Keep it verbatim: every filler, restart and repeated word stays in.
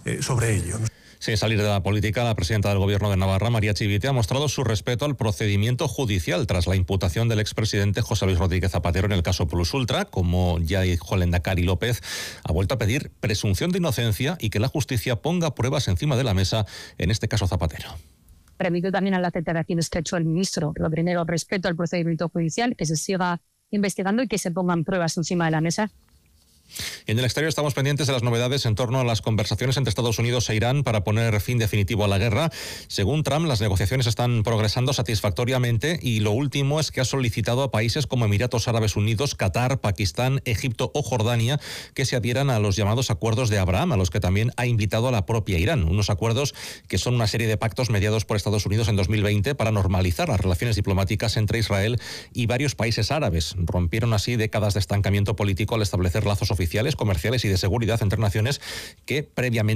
eh, sobre ello. Sin salir de la política, la presidenta del Gobierno de Navarra, María Chivite, ha mostrado su respeto al procedimiento judicial tras la imputación del expresidente José Luis Rodríguez Zapatero en el caso Plus Ultra. Como ya dijo el lehendakari López, ha vuelto a pedir presunción de inocencia y que la justicia ponga pruebas encima de la mesa, en este caso Zapatero. Remito también a las declaraciones que ha hecho el ministro. Lo primero, respeto al procedimiento judicial, que se siga investigando y que se pongan pruebas encima de la mesa. En el exterior estamos pendientes de las novedades en torno a las conversaciones entre Estados Unidos e Irán para poner fin definitivo a la guerra. Según Trump, las negociaciones están progresando satisfactoriamente y lo último es que ha solicitado a países como Emiratos Árabes Unidos, Qatar, Pakistán, Egipto o Jordania que se adhieran a los llamados acuerdos de Abraham, a los que también ha invitado a la propia Irán. Unos acuerdos que son una serie de pactos mediados por Estados Unidos en dos mil veinte para normalizar las relaciones diplomáticas entre Israel y varios países árabes. Rompieron así décadas de estancamiento político al establecer lazos oficiales, comerciales y de seguridad entre naciones que previamente